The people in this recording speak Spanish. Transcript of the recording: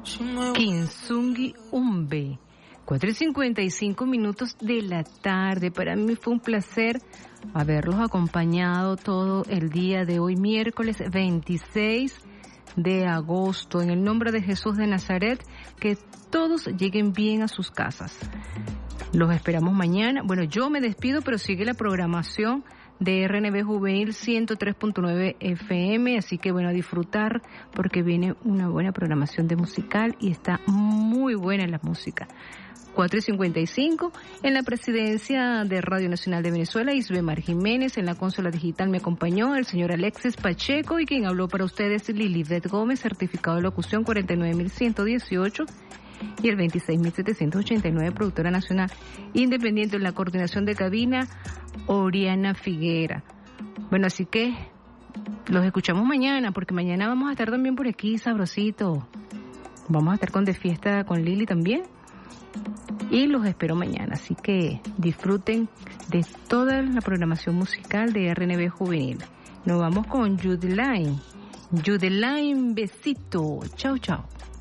Kinsungi Umbe, 4:55 de la tarde. Para mí fue un placer haberlos acompañado todo el día de hoy, miércoles 26 de agosto. En el nombre de Jesús de Nazaret, que todos lleguen bien a sus casas. Los esperamos mañana. Bueno, yo me despido, pero sigue la programación de RNB Juvenil 103.9 FM, así que bueno, a disfrutar porque viene una buena programación de musical y está muy buena la música. 4:55, en la presidencia de Radio Nacional de Venezuela, Isbemar Jiménez, en la consola digital me acompañó el señor Alexis Pacheco y quien habló para ustedes Lilibet Gómez, certificado de locución 49118 y el 26789, productora nacional independiente en la coordinación de cabina, Oriana Figuera. Bueno, así que los escuchamos mañana, porque mañana vamos a estar también por aquí, sabrosito. Vamos a estar con De Fiesta con Lili también. Y los espero mañana, así que disfruten de toda la programación musical de RNB Juvenil. Nos vamos con Judeline. Judeline, besito. Chao, chao.